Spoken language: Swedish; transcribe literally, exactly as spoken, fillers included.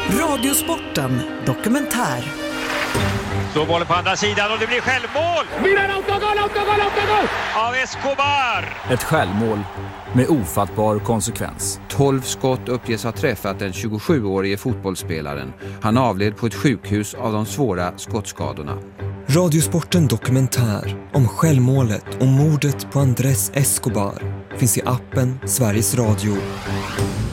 Radiosporten dokumentär. Så bollen på andra sidan och det blir självmål! Milan, autogol, autogol, autogol! Av Escobar! Ett självmål med ofattbar konsekvens. tolv skott uppges ha träffat den tjugosjuårige fotbollsspelaren. Han avled på ett sjukhus av de svåra skottskadorna. Radiosporten dokumentär om självmålet och mordet på Andrés Escobar finns i appen Sveriges Radio.